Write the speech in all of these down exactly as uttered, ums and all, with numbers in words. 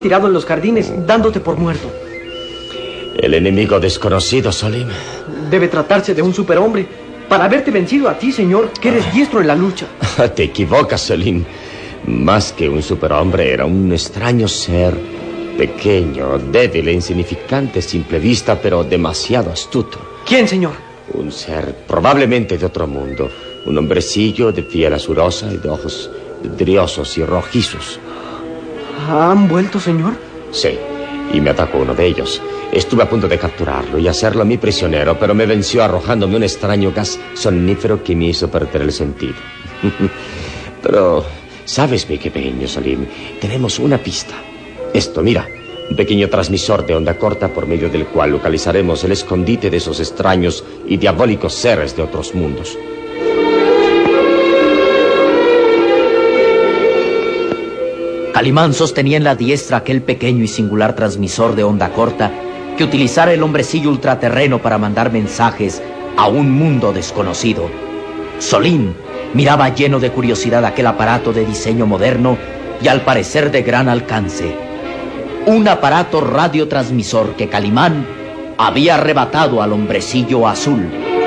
tirado en los jardines, dándote por muerto. El enemigo desconocido, Solim. Debe tratarse de un superhombre. Para haberte vencido a ti, señor, que eres diestro en la lucha. Te equivocas, Solim. Más que un superhombre, era un extraño ser, pequeño, débil e insignificante a simple vista, pero demasiado astuto. ¿Quién, señor? Un ser probablemente de otro mundo. Un hombrecillo de piel azurosa y de ojos vidriosos y rojizos. ¿Han vuelto, señor? Sí, y me atacó uno de ellos. Estuve a punto de capturarlo y hacerlo mi prisionero, pero me venció arrojándome un extraño gas sonífero que me hizo perder el sentido. Pero, ¿sabes, mi pequeño Solim? Tenemos una pista. Esto, mira, un pequeño transmisor de onda corta por medio del cual localizaremos el escondite de esos extraños y diabólicos seres de otros mundos. Calimán sostenía en la diestra aquel pequeño y singular transmisor de onda corta que utilizara el hombrecillo ultraterreno para mandar mensajes a un mundo desconocido. Solim miraba lleno de curiosidad aquel aparato de diseño moderno y al parecer de gran alcance. Un aparato radiotransmisor que Calimán había arrebatado al hombrecillo azul.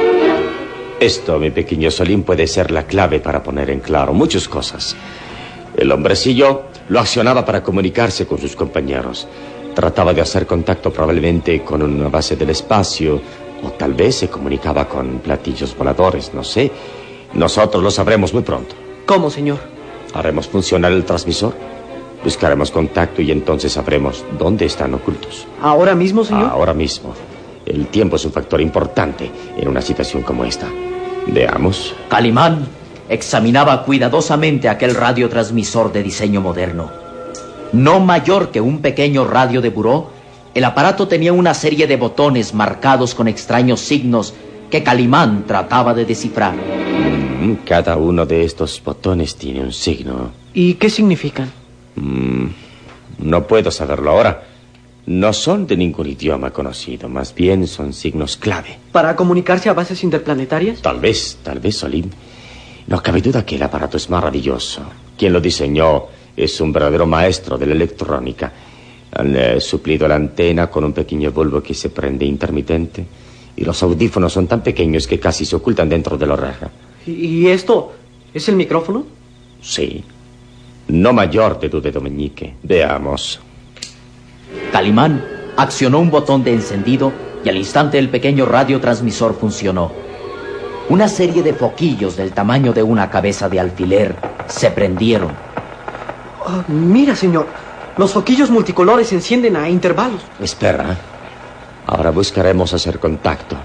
Esto, mi pequeño Solim, puede ser la clave para poner en claro muchas cosas. El hombrecillo lo accionaba para comunicarse con sus compañeros. Trataba de hacer contacto probablemente con una base del espacio, o tal vez se comunicaba con platillos voladores, no sé. Nosotros lo sabremos muy pronto. ¿Cómo, señor? Haremos funcionar el transmisor, buscaremos contacto y entonces sabremos dónde están ocultos. ¿Ahora mismo, señor? Ahora mismo. El tiempo es un factor importante en una situación como esta. Veamos. Calimán examinaba cuidadosamente aquel radiotransmisor de diseño moderno. No mayor que un pequeño radio de buró, el aparato tenía una serie de botones marcados con extraños signos que Calimán trataba de descifrar. Mm, cada uno de estos botones tiene un signo. ¿Y qué significan? Mm, no puedo saberlo ahora. No son de ningún idioma conocido, más bien son signos clave. ¿Para comunicarse a bases interplanetarias? Tal vez, tal vez, Solim. No cabe duda que el aparato es maravilloso. Quien lo diseñó es un verdadero maestro de la electrónica. Han eh, suplido la antena con un pequeño bulbo que se prende intermitente. Y los audífonos son tan pequeños que casi se ocultan dentro de la oreja. ¿Y esto es el micrófono? Sí. No mayor de duda, Dominique. Veamos. Calimán accionó un botón de encendido y al instante el pequeño radiotransmisor funcionó. Una serie de foquillos del tamaño de una cabeza de alfiler se prendieron. Oh, mira, señor, los foquillos multicolores se encienden a intervalos. Espera. Ahora buscaremos hacer contacto.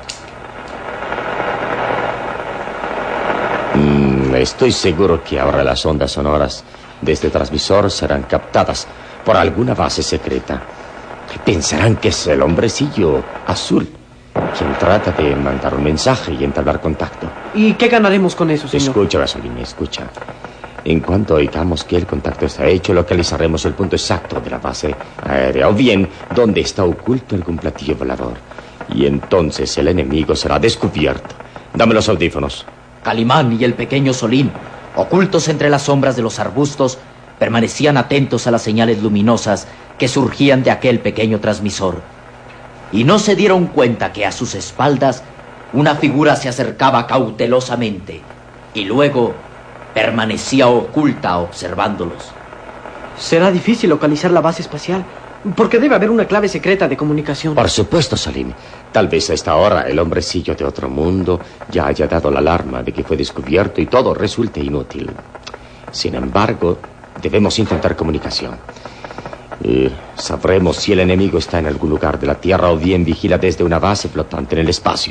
Mm, estoy seguro que ahora las ondas sonoras de este transmisor serán captadas por alguna base secreta. Pensarán que es el hombrecillo azul quien trata de mandar un mensaje y entablar contacto. ¿Y qué ganaremos con eso, señor? Escucha, Gasolina, escucha. En cuanto oigamos que el contacto está hecho, localizaremos el punto exacto de la base aérea, o bien donde está oculto algún platillo volador. Y entonces el enemigo será descubierto. Dame los audífonos. Calimán y el pequeño Solim, ocultos entre las sombras de los arbustos, permanecían atentos a las señales luminosas que surgían de aquel pequeño transmisor. Y no se dieron cuenta que a sus espaldas una figura se acercaba cautelosamente y luego permanecía oculta observándolos. Será difícil localizar la base espacial, porque debe haber una clave secreta de comunicación. Por supuesto, Solim. Tal vez a esta hora el hombrecillo de otro mundo ya haya dado la alarma de que fue descubierto y todo resulte inútil. Sin embargo, debemos intentar comunicación. Y sabremos si el enemigo está en algún lugar de la Tierra o bien vigila desde una base flotante en el espacio.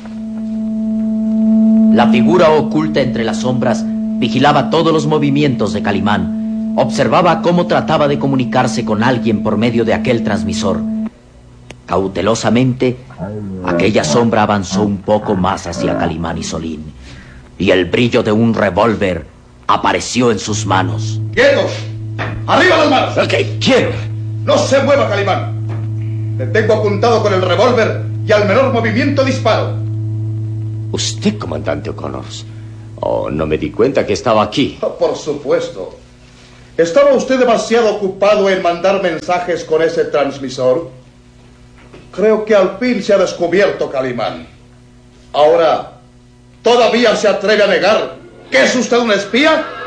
La figura oculta entre las sombras vigilaba todos los movimientos de Calimán. Observaba cómo trataba de comunicarse con alguien por medio de aquel transmisor. Cautelosamente, aquella sombra avanzó un poco más hacia Calimán y Solim, y el brillo de un revólver apareció en sus manos. ¡Quietos! ¡Arriba las manos! Ok, ¿quién? ¡No se mueva, Calimán! Le tengo apuntado con el revólver y al menor movimiento disparo. ¿Usted, comandante O'Connors? Oh, no me di cuenta que estaba aquí. Oh, por supuesto. ¿Estaba usted demasiado ocupado en mandar mensajes con ese transmisor? Creo que al fin se ha descubierto, Calimán. Ahora, ¿todavía se atreve a negar que es usted un espía?